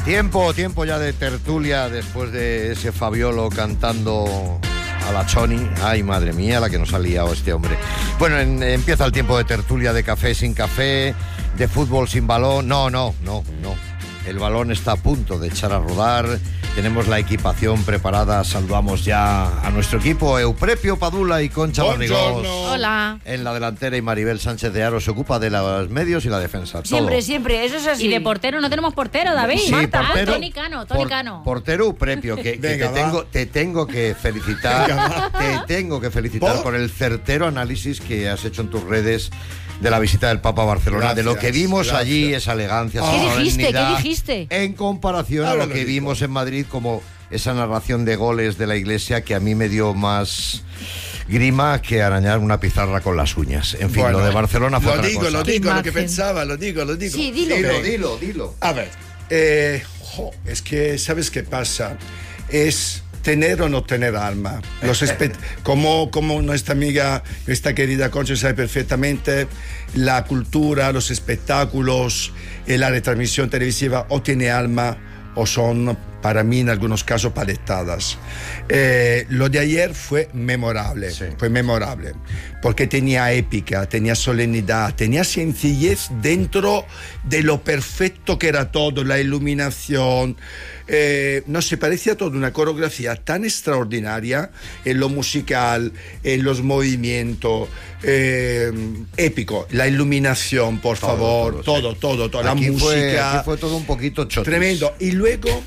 Tiempo ya de tertulia después de ese Fabiolo cantando a la Choni. Ay, madre mía, la que nos ha liado este hombre. Bueno, empieza el tiempo de tertulia, de café sin café, de fútbol sin balón. No. El balón está a punto de echar a rodar. Tenemos la equipación preparada. Saludamos ya a nuestro equipo. Euprepio Padula y Concha Barrigós. Hola. En la delantera, y Maribel Sánchez de Aro se ocupa de los medios y la defensa. Siempre, eso es así. Y de portero no tenemos portero, David. Sí, Marta, portero, Toni Cano. Portero Euprepio, que te tengo que felicitar. Te tengo que felicitar por el certero análisis que has hecho en tus redes de la visita del Papa a Barcelona. Gracias, de lo que vimos allí, esa elegancia, esa ¿Qué dijiste? En comparación a lo que vimos en Madrid, como esa narración de goles de la Iglesia, que a mí me dio más grima que arañar una pizarra con las uñas. En fin, bueno, lo de Barcelona fue otra cosa. Lo digo, lo que pensaba, lo digo. Sí, dilo. A ver, es que, ¿sabes qué pasa? Es tener o no tener alma. Como nuestra amiga, nuestra querida Concha sabe perfectamente, la cultura, los espectáculos, la retransmisión televisiva o tiene alma o son, para mí, en algunos casos, paletadas. Lo de ayer fue memorable, porque tenía épica, tenía solemnidad, tenía sencillez dentro de lo perfecto que era todo, la iluminación. No sé, parecía todo una coreografía tan extraordinaria en lo musical, en los movimientos, épico, la iluminación, por favor, todo, la música. Aquí fue todo un poquito chotis. Tremendo. Y luego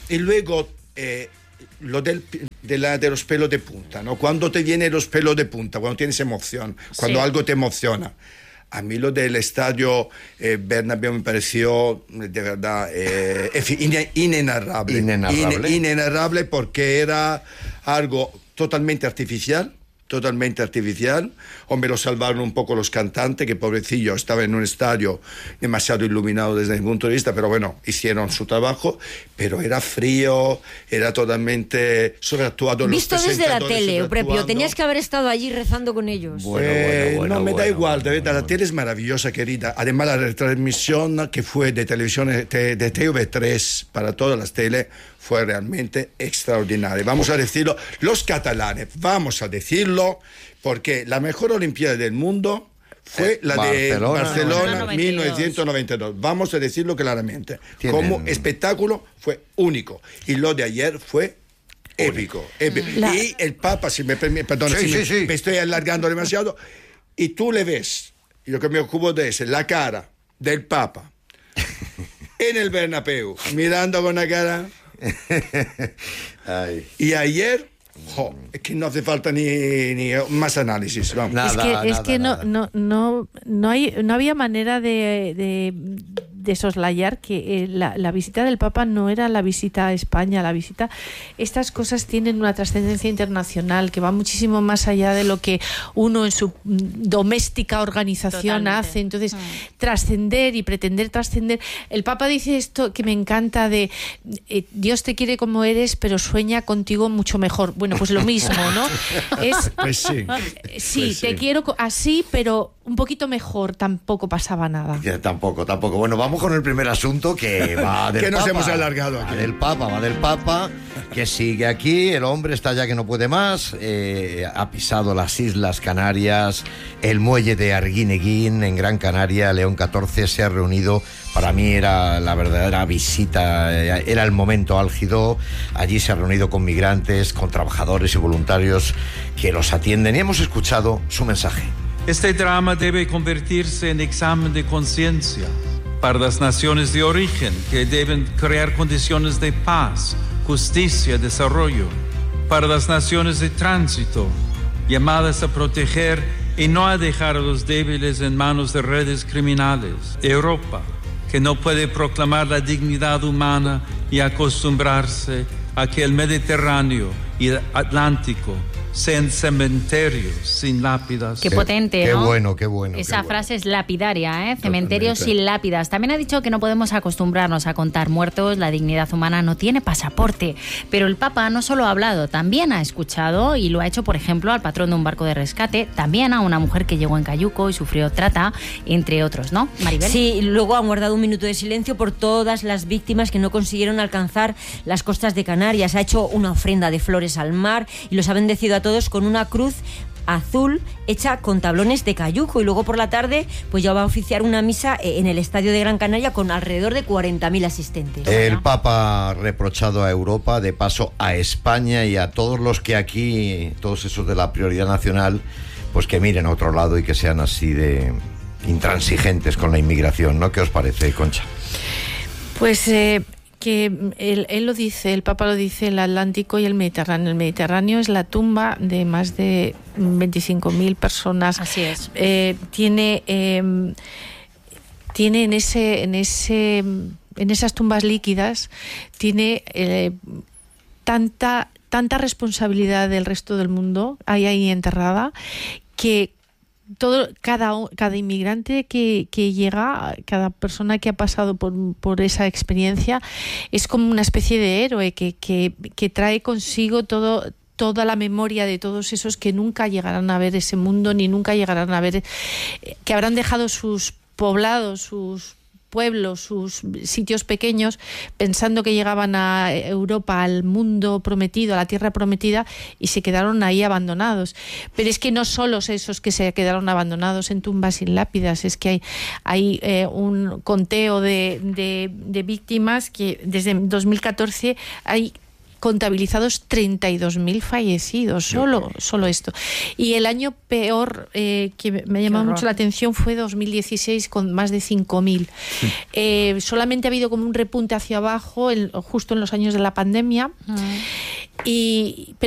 lo de los pelos de punta, ¿no? Cuando te vienen los pelos de punta, cuando tienes emoción, cuando algo te emociona. A mí lo del estadio Bernabéu me pareció de verdad inenarrable, porque era algo totalmente artificial. Hombre, lo salvaron un poco los cantantes, que pobrecillo, estaba en un estadio demasiado iluminado desde mi punto de vista, pero bueno, hicieron su trabajo, pero era frío, era totalmente sobreactuado. Visto desde la tele, Euprepio, tenías que haber estado allí rezando con ellos. No, me da igual, de verdad, la tele es maravillosa, querida. Además, la retransmisión que fue de televisión, de TV3 para todas las teles, fue realmente extraordinaria. Vamos a decirlo, los catalanes, porque la mejor Olimpiada del mundo fue la de Barcelona 1992. Vamos a decirlo claramente. Como espectáculo fue único. Y lo de ayer fue épico. Y el Papa, si me permite, perdón, me estoy alargando demasiado, y tú le ves, y lo que me ocupo de es la cara del Papa en el Bernabéu, mirando con la cara. Y ayer es que no hace falta ni más análisis. No había manera de soslayar que la visita del Papa no era la visita a España. Estas cosas tienen una trascendencia internacional que va muchísimo más allá de lo que uno en su doméstica organización hace. Entonces, trascender y pretender trascender. El Papa dice esto que me encanta de Dios te quiere como eres, pero sueña contigo mucho mejor. Bueno, pues lo mismo, ¿no? Te quiero así, pero un poquito mejor. Tampoco pasaba nada. Tampoco. Bueno, vamos con el primer asunto, que va del que nos Papa. Hemos alargado aquí. Va del Papa, que sigue aquí. El hombre está ya que no puede más. Ha pisado las Islas Canarias, el muelle de Arguineguín en Gran Canaria. León XIV se ha reunido. Para mí era la verdadera visita, era el momento álgido. Allí se ha reunido con migrantes, con trabajadores y voluntarios que los atienden, y hemos escuchado su mensaje. Este drama debe convertirse en examen de conciencia para las naciones de origen, que deben crear condiciones de paz, justicia y desarrollo. Para las naciones de tránsito, llamadas a proteger y no a dejar a los débiles en manos de redes criminales. Europa, que no puede proclamar la dignidad humana y acostumbrarse a que el Mediterráneo y el Atlántico sean cementerios sin lápidas. Qué potente, qué ¿no? bueno, qué bueno. Esa qué frase es lapidaria, ¿eh? Cementerios Totalmente. sin lápidas. También ha dicho que no podemos acostumbrarnos a contar muertos, la dignidad humana no tiene pasaporte. Pero el Papa no solo ha hablado, también ha escuchado y lo ha hecho, por ejemplo, al patrón de un barco de rescate, también a una mujer que llegó en cayuco y sufrió trata, entre otros, ¿no? Maribel. Sí, luego han guardado un minuto de silencio por todas las víctimas que no consiguieron alcanzar las costas de Canarias. Ha hecho una ofrenda de flores al mar y los ha bendecido a todos con una cruz azul hecha con tablones de cayuco, y luego por la tarde pues ya va a oficiar una misa en el Estadio de Gran Canaria con alrededor de 40.000 asistentes. El Papa ha reprochado a Europa, de paso a España y a todos los que aquí, todos esos de la prioridad nacional, pues que miren a otro lado y que sean así de intransigentes con la inmigración, ¿no? ¿Qué os parece, Concha? Pues que él lo dice, el Papa lo dice, el Atlántico y el Mediterráneo. El Mediterráneo es la tumba de más de 25.000 personas. Así es. Tiene en esas tumbas líquidas tiene tanta responsabilidad del resto del mundo ahí enterrada, que cada inmigrante que llega, cada persona que ha pasado por esa experiencia, es como una especie de héroe que trae consigo toda la memoria de todos esos que nunca llegarán a ver ese mundo, ni nunca llegarán a ver, que habrán dejado sus poblados, sus pueblos, sus sitios pequeños, pensando que llegaban a Europa, al mundo prometido, a la tierra prometida, y se quedaron ahí abandonados. Pero es que no solo esos que se quedaron abandonados en tumbas sin lápidas, es que hay un conteo de víctimas que desde 2014 hay contabilizados 32.000 fallecidos, solo esto. Y el año peor que me ha llamado mucho la atención fue 2016, con más de 5.000. Solamente ha habido como un repunte hacia abajo justo en los años de la pandemia. Pero